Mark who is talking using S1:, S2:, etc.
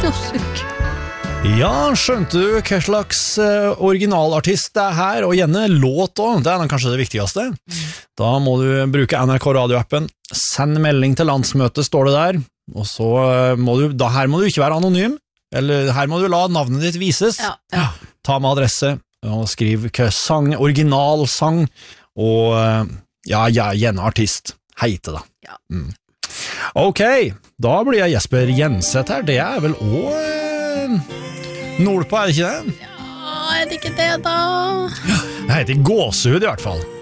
S1: Snorsuk.
S2: Ja, skjønte du hva slags originalartist det her, og gjerne låt også, det er kanskje det viktigste. Da må du bruke NRK radioappen, send melding til landsmøtet, står det der, og så må du, her må du ikke være anonym, eller her må du la navnet ditt vises.
S1: Ja.
S2: Ta med adresse, og skriv hva sang, originalsang, og gjerne artist, heite da.
S1: Ja.
S2: Ok, da blir jeg Jesper Jenseth her, det er vel også Nordpå, er det ikke det?
S1: Ja, er det ikke det da?
S2: Det heter gåsehud i hvert fall.